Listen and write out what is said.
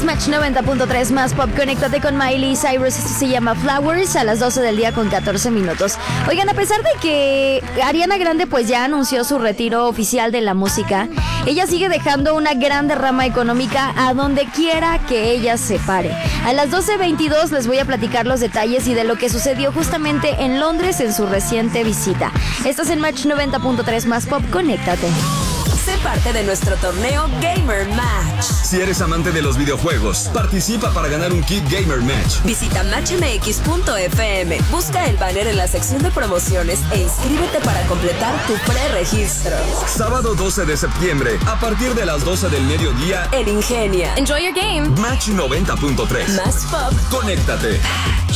Match 90.3 más pop. Conéctate con Miley Cyrus. Esto se llama Flowers a las 12 del día con 14 minutos. Oigan, a pesar de que Ariana Grande pues ya anunció su retiro oficial de la música, ella sigue dejando una gran derrama económica a donde quiera que ella se pare. A las 12:22 les voy a platicar los detalles y de lo que sucedió justamente en Londres en su reciente visita. Estás en Match 90.3 más pop. Conéctate. Sé parte de nuestro torneo Gamer Match. Si eres amante de los videojuegos, participa para ganar un kit Gamer Match. Visita matchmx.fm, busca el banner en la sección de promociones e inscríbete para completar tu preregistro. Sábado 12 de septiembre, a partir de las 12 del mediodía, en Ingenia. Enjoy your game. Match 90.3. Más pop. Conéctate.